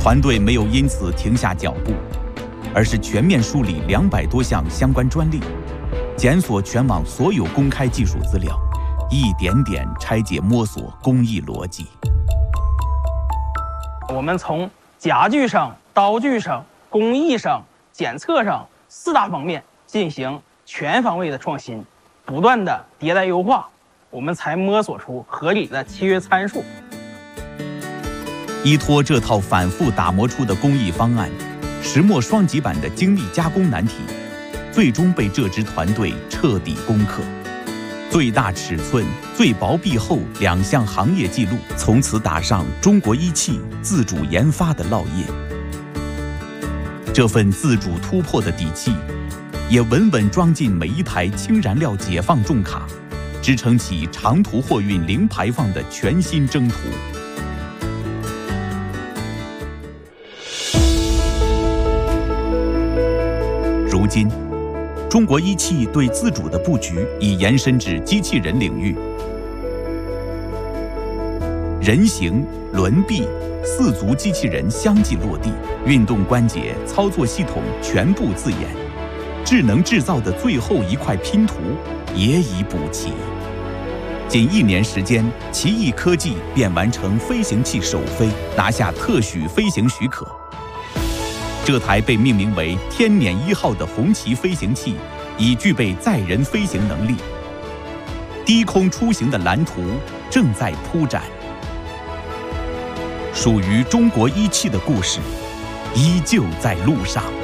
团队没有因此停下脚步，而是全面梳理200多项相关专利，检索全网所有公开技术资料，一点点拆解摸索工艺逻辑。 我们从家具上、刀具上、工艺上、检测上4大方面进行全方位的创新，不断的迭代优化，我们才摸索出合理的契约参数。 依托这套反复打磨出的工艺方案，石墨双极板的精密加工难题，最终被这支团队彻底攻克。最大尺寸、最薄壁厚2项行业纪录，从此打上中国一汽自主研发的烙印。这份自主突破的底气，也稳稳装进每一台氢燃料解放重卡，支撑起长途货运零排放的全新征途。如今，中国一汽对自主的布局已延伸至机器人领域，人形、轮臂、4足机器人相继落地，运动关节、操作系统全部自研，智能制造的最后一块拼图也已补齐。仅1年时间，奇异科技便完成飞行器首飞，拿下特许飞行许可。这台被命名为“天辇1号”的红旗飞行器已具备载人飞行能力，低空出行的蓝图正在铺展。属于中国一汽的故事依旧在路上。